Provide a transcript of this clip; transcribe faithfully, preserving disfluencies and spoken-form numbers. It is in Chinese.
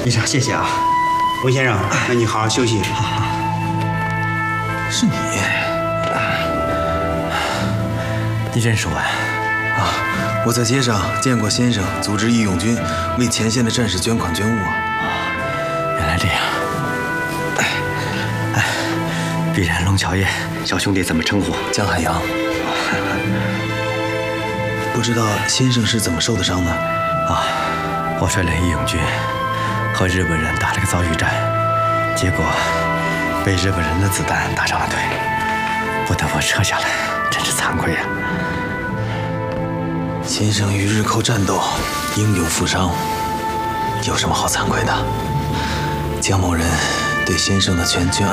非常谢谢啊， 韦先生，那你好好休息。 是你， 你认识我呀？ 啊，我在街上见过先生组织义勇军为前线的战士捐款捐物啊。 哦，原来这样。哎，哎，必然龙桥爷，小兄弟怎么称呼？ 江海洋。不知道先生是怎么受的伤呢？ 啊，我率领义勇军和日本人打了个遭遇战，结果被日本人的子弹打伤了腿，不得不撤下来，真是惭愧呀。 先生与日寇战斗，英勇负伤，有什么好惭愧的？江某人对先生的全捐